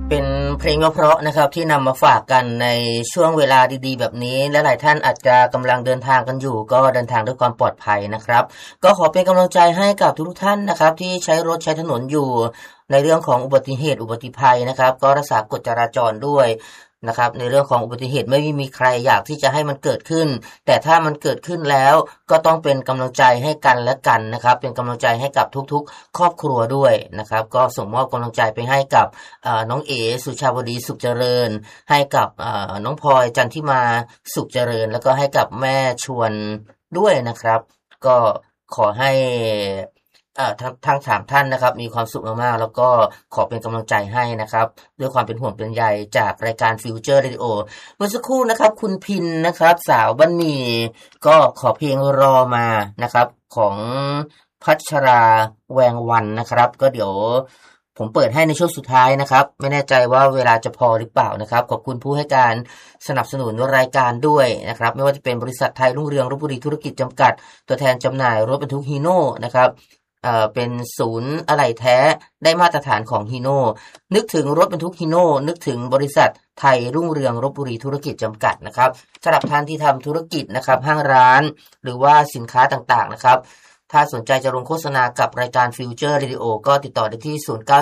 เป็นเพลงเพราะๆนะครับที่นำมาฝากกันในช่วงเวลาดีๆแบบนี้และหลายท่านอาจจะกำลังเดินทางกันอยู่ก็เดินทางด้วยความปลอดภัยนะครับก็ขอเป็นกำลังใจให้กับทุกท่านนะครับที่ใช้รถใช้ถนนอยู่ในเรื่องของอุบัติเหตุอุบัติภัยนะครับก็รักษากฎจราจรด้วยนะครับในเรื่องของอุบัติเหตุไม่มีใครอยากที่จะให้มันเกิดขึ้นแต่ถ้ามันเกิดขึ้นแล้วก็ต้องเป็นกำลังใจให้กันและกันนะครับเป็นกำลังใจให้กับทุกๆครอบครัวด้วยนะครับก็ส่งมอบกำลังใจไปให้กับน้องเอสุชาวดีสุขเจริญให้กับน้องพลอยจันทิมาสุขเจริญแล้วก็ให้กับแม่ชวนด้วยนะครับก็ขอให้ทั้ง3ท่านนะครับมีความสุขมากๆแล้วก็ขอเป็นกำลังใจให้นะครับด้วยความเป็นห่วงเป็นใยจากรายการ Future Radio เมื่อสักครู่นะครับคุณพินนะครับสาวบ้านหมี่ก็ขอเพลงรอมานะครับของพัชราแวงวันนะครับก็เดี๋ยวผมเปิดให้ในช่วงสุดท้ายนะครับไม่แน่ใจว่าเวลาจะพอหรือเปล่านะครับขอบคุณผู้ให้การสนับสนุนรายการด้วยนะครับไม่ว่าจะเป็นบริษัทไทยรุ่งเรืองรถบุรีธุรกิจจำกัดตัวแทนจำหน่ายรถบรรทุกฮีโน่นะครับเป็นศูนย์อะไหล่แท้ได้มาตรฐานของฮีโน่นึกถึงรถบรรทุกฮีโน่นึกถึงบริษัทไทยรุ่งเรืองรถบุรีธุรกิจจำกัดนะครับสำหรับท่านที่ทำธุรกิจนะครับห้างร้านหรือว่าสินค้าต่างๆนะครับถ้าสนใจจะลงโฆษณากับรายการ Future Radio ก็ติดต่อได้ที่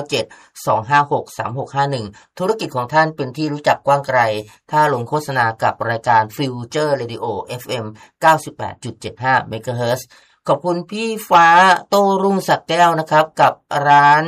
0972563651ธุรกิจของท่านเป็นที่รู้จักกว้างไกลถ้าลงโฆษณากับรายการ Future Radio FM 98.75 MHzขอบคุณพี่ฟ้าโต้รุ่งสักแก้วนะครับกับร้าน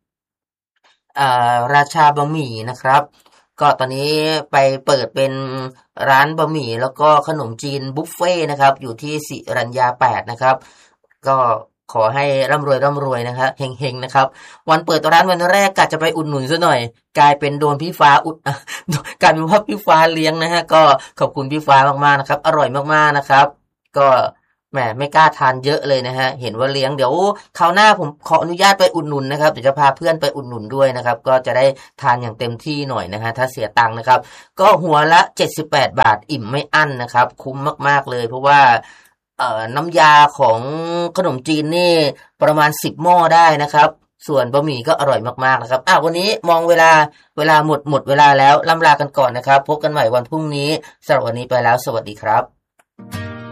ราชาบะหมี่นะครับก็ตอนนี้ไปเปิดเป็นร้านบะหมี่แล้วก็ขนมจีนบุฟเฟ่นะครับอยู่ที่สิรัญญา8นะครับก็ขอให้ร่ำรวยนะครับเฮงๆนะครับวันเปิดร้านวันแรกกะจะไปอุดหนุนซะหน่อยกลายเป็นโดนพี่ฟ้ากลายเป็นว่าพี่ฟ้าเลี้ยงนะฮะก็ขอบคุณพี่ฟ้ามากๆนะครับอร่อยมากๆนะครับก็แหมไม่กล้าทานเยอะเลยนะฮะเห็นว่าเลี้ยงเดี๋ยวคราวหน้าผมขออนุญาตไปอุดหนุนนะครับเดี๋ยวจะพาเพื่อนไปอุดหนุนด้วยนะครับก็จะได้ทานอย่างเต็มที่หน่อยนะฮะถ้าเสียตังค์นะครับก็หัวละ78 บาทอิ่มไม่อั้นนะครับคุ้มมากๆเลยเพราะว่าน้ำยาของขนมจีนนี่ประมาณ10หม้อได้นะครับส่วนบะหมี่ก็อร่อยมากๆนะครับวันนี้มองเวลาหมดเวลาแล้วล่ำลากันก่อนนะครับพบกันใหม่วันพรุ่งนี้สำหรับวันนี้ไปแล้วสวัสดีครับ